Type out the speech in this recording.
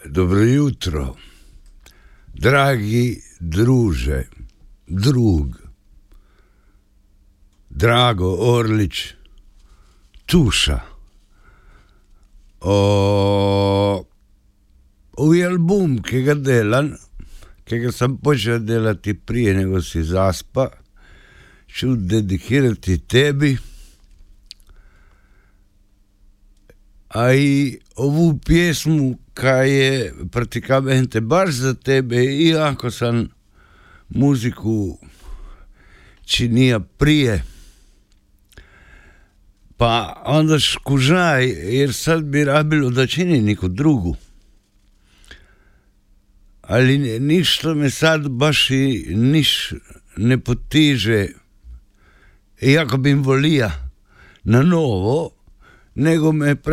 Dobro jutro, dragi druže, drug, Drago Orlić, Tuša. Ovi album, ki ga delam, ki ga sam počeo delati prije nego si zaspa, ću dedikirati tebi, a i ovu pjesmu koja je pratikamente baš za tebe, iako sam muziku činija prije, pa onda škužaj, jer sad bi rabilo da čini neku drugu. Ali ništa me sad baš i niš ne potiže, iako bi volija na novo, nego me